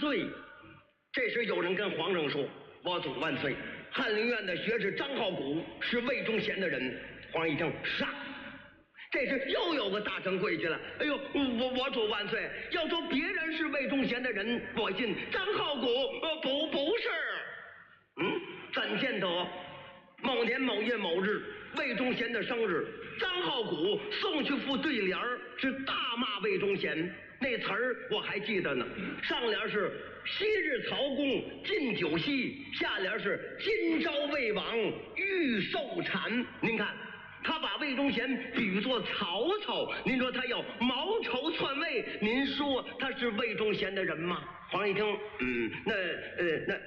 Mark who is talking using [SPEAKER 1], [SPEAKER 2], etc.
[SPEAKER 1] 岁。这时有人跟皇上说：“我祖万岁，翰林院的学士张浩古是魏忠贤的人。”皇上一听，杀！这时又有个大臣跪下了：“哎呦，我主万岁！要说别人是魏忠贤的人，我信；张浩古不是。怎见得？某年某月某日，魏忠贤的生日，张浩古送去副对联是大骂魏忠贤。那词儿我还记得呢，上联是昔日曹公进酒席，下联是今朝魏王欲受禅。您看，他把魏忠贤比作曹操，您说他要谋仇篡位，您说他是魏忠贤的人吗？皇上一听，那